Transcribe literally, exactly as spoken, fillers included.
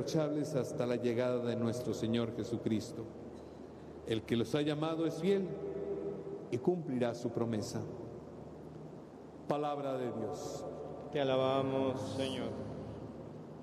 irreprochables hasta la llegada de nuestro Señor Jesucristo. El que los ha llamado es fiel y cumplirá su promesa. Palabra de Dios. Te alabamos, Señor.